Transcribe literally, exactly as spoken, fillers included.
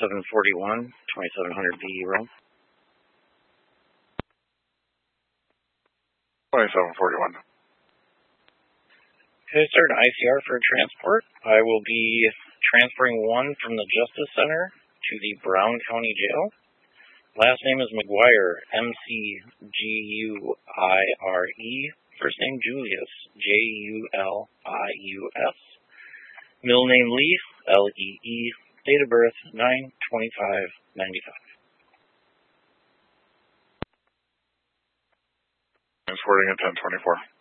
twenty-seven forty-one, twenty-seven hundred B E roll. twenty-seven forty-one. Okay, start an I C R for transport. I will be transferring one from the Justice Center to the Brown County Jail. Last name is McGuire, M C G U I R E. First name Julius, J U L I U S. Middle name Lee, L E E. Date of birth, nine twenty-five ninety-five. Transporting at ten twenty-four.